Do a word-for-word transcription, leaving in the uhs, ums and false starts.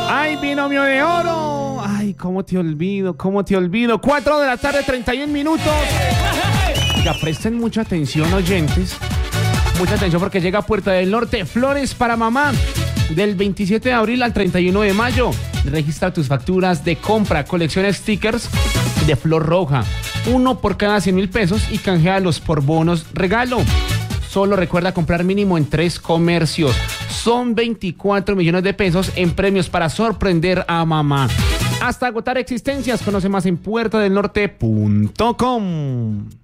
Ay, binomio de oro. Ay, cómo te olvido, cómo te olvido. Cuatro de la tarde, treinta y un minutos. Ya presten mucha atención, oyentes. Mucha atención porque llega a Puerta del Norte Flores para Mamá. Del veintisiete de abril al treinta y uno de mayo. Registra tus facturas de compra. Colecciona stickers de flor roja. Uno por cada cien mil pesos y canjealos por bonos regalo. Solo recuerda comprar mínimo en tres comercios. Son veinticuatro millones de pesos en premios para sorprender a mamá. Hasta agotar existencias. Conoce más en puerta del norte punto com.